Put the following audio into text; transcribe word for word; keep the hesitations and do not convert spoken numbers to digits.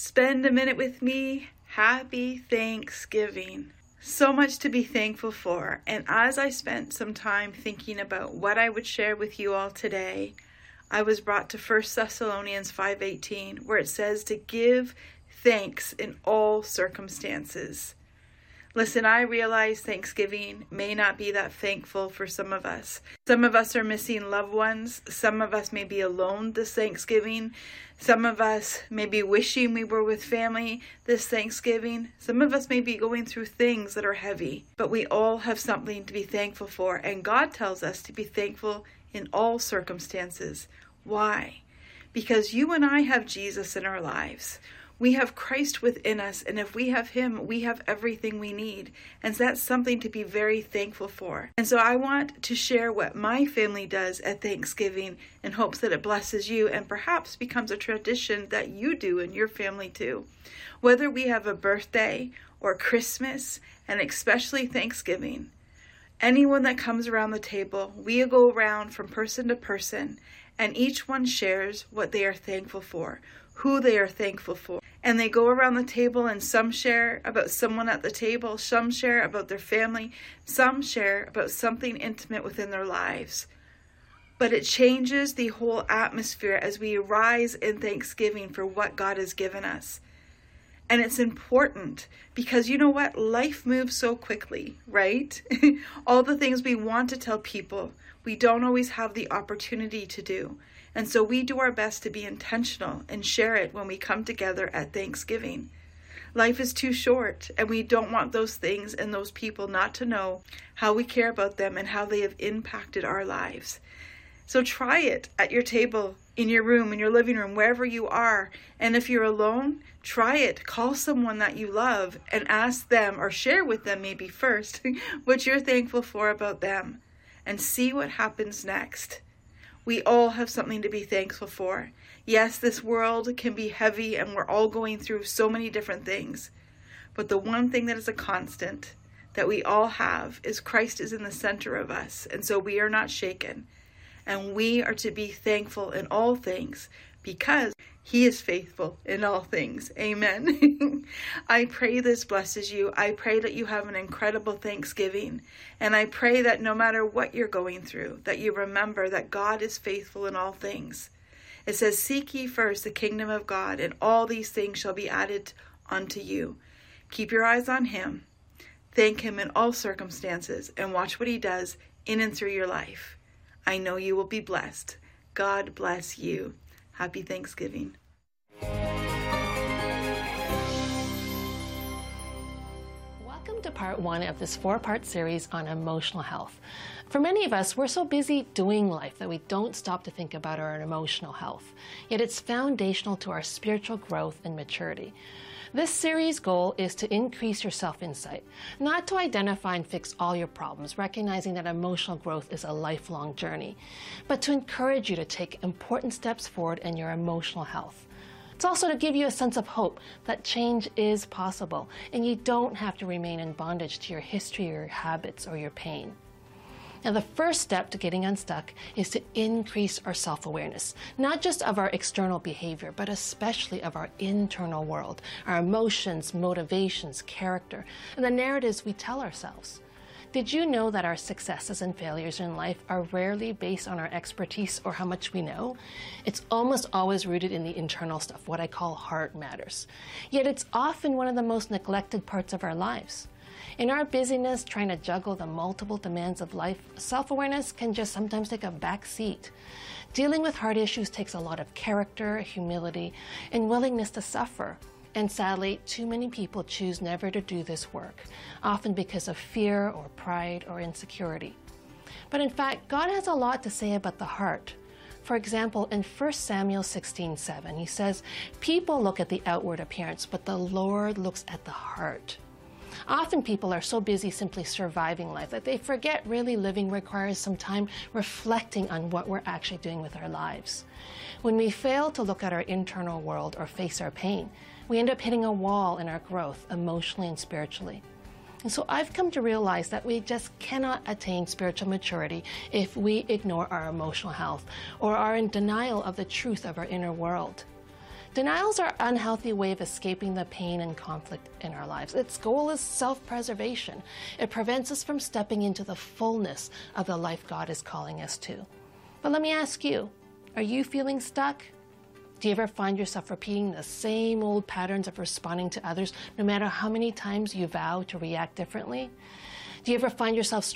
spend a minute with me. Happy Thanksgiving. So much to be thankful for. And as I spent some time thinking about what I would share with you all today, I was brought to First Thessalonians five eighteen, where it says to give thanks in all circumstances. Listen, I realize Thanksgiving may not be that thankful for some of us. Some of us are missing loved ones. Some of us may be alone this Thanksgiving. Some of us may be wishing we were with family this Thanksgiving. Some of us may be going through things that are heavy, but we all have something to be thankful for. And God tells us to be thankful in all circumstances. Why? Because you and I have Jesus in our lives. We have Christ within us, and if we have him, we have everything we need. And so that's something to be very thankful for. And so I want to share what my family does at Thanksgiving in hopes that it blesses you and perhaps becomes a tradition that you do in your family too. Whether we have a birthday or Christmas, and especially Thanksgiving, anyone that comes around the table, we go around from person to person, and each one shares what they are thankful for, who they are thankful for. And they go around the table, and some share about someone at the table, some share about their family, some share about something intimate within their lives. But it changes the whole atmosphere as we rise in thanksgiving for what God has given us. And it's important because you know what? Life moves so quickly, right? All the things we want to tell people, we don't always have the opportunity to do. And so we do our best to be intentional and share it when we come together at Thanksgiving. Life is too short, and we don't want those things and those people not to know how we care about them and how they have impacted our lives. So try it at your table, in your room, in your living room, wherever you are. And if you're alone, try it. Call someone that you love and ask them, or share with them maybe first, what you're thankful for about them, and see what happens next. We all have something to be thankful for. Yes, this world can be heavy and we're all going through so many different things. But the one thing that is a constant that we all have is Christ is in the center of us. And so we are not shaken. And we are to be thankful in all things because he is faithful in all things. Amen. I pray this blesses you. I pray that you have an incredible Thanksgiving. And I pray that no matter what you're going through, that you remember that God is faithful in all things. It says, seek ye first the kingdom of God, and all these things shall be added unto you. Keep your eyes on him. Thank him in all circumstances and watch what he does in and through your life. I know you will be blessed. God bless you. Happy Thanksgiving. Welcome to part one of this four-part series on emotional health. For many of us, we're so busy doing life that we don't stop to think about our emotional health. Yet it's foundational to our spiritual growth and maturity. This series' goal is to increase your self-insight, not to identify and fix all your problems, recognizing that emotional growth is a lifelong journey, but to encourage you to take important steps forward in your emotional health. It's also to give you a sense of hope that change is possible, and you don't have to remain in bondage to your history or your habits or your pain. Now, the first step to getting unstuck is to increase our self-awareness, not just of our external behavior, but especially of our internal world, our emotions, motivations, character, and the narratives we tell ourselves. Did you know that our successes and failures in life are rarely based on our expertise or how much we know? It's almost always rooted in the internal stuff, what I call heart matters. Yet it's often one of the most neglected parts of our lives. In our busyness, trying to juggle the multiple demands of life, self-awareness can just sometimes take a back seat. Dealing with heart issues takes a lot of character, humility, and willingness to suffer. And sadly, too many people choose never to do this work, often because of fear or pride or insecurity. But in fact, God has a lot to say about the heart. For example, in First Samuel sixteen seven, he says, "People look at the outward appearance, but the Lord looks at the heart." Often people are so busy simply surviving life that they forget really living requires some time reflecting on what we're actually doing with our lives. When we fail to look at our internal world or face our pain, we end up hitting a wall in our growth emotionally and spiritually. And so I've come to realize that we just cannot attain spiritual maturity if we ignore our emotional health or are in denial of the truth of our inner world. Denials are an unhealthy way of escaping the pain and conflict in our lives. Its goal is self-preservation. It prevents us from stepping into the fullness of the life God is calling us to. But let me ask you, are you feeling stuck? Do you ever find yourself repeating the same old patterns of responding to others, no matter how many times you vow to react differently? Do you ever find yourself